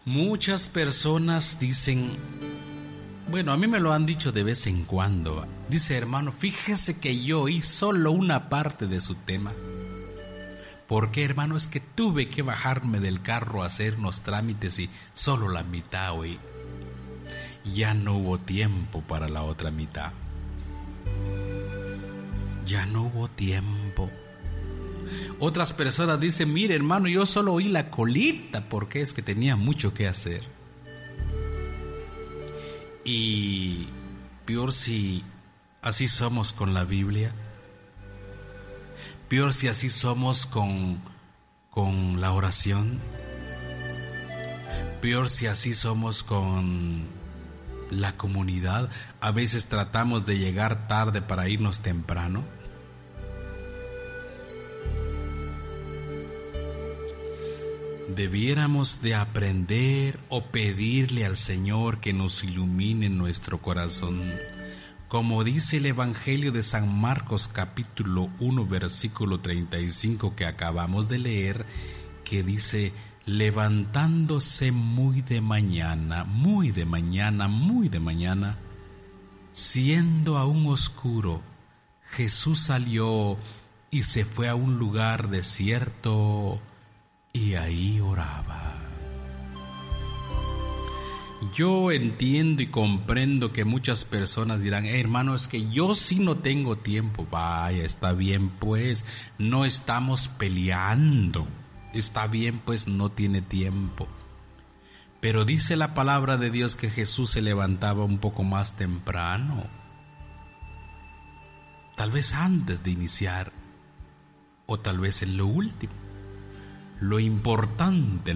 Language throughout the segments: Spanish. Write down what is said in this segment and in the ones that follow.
Muchas personas dicen, bueno, a mí me lo han dicho de vez en cuando. Dice, hermano, fíjese que yo oí solo una parte de su tema. ¿Por qué, hermano? Es que tuve que bajarme del carro a hacer unos trámites y solo la mitad oí. Ya no hubo tiempo para la otra mitad. Ya no hubo tiempo. Otras personas dicen, mire, hermano, yo solo oí la colita porque es que tenía mucho que hacer. Y peor si así somos con la Biblia. Peor si así somos con la oración. Peor si así somos con la comunidad. A veces tratamos de llegar tarde para irnos temprano. Debiéramos de aprender o pedirle al Señor que nos ilumine nuestro corazón. Como dice el Evangelio de San Marcos capítulo 1 versículo 35 que acabamos de leer, que dice, levantándose muy de mañana, siendo aún oscuro, Jesús salió y se fue a un lugar desierto y ahí oraba. Yo entiendo y comprendo que muchas personas dirán, hermano, es que yo sí no tengo tiempo. Vaya, está bien pues, no estamos peleando. Está bien pues, no tiene tiempo. Pero dice la palabra de Dios que Jesús se levantaba un poco más temprano. Tal vez antes de iniciar, o tal vez en lo último. Lo importante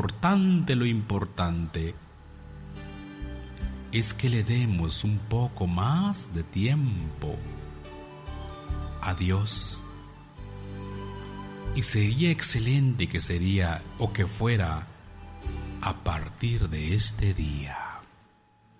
es que le demos un poco más de tiempo a Dios. Y sería excelente que fuera a partir de este día.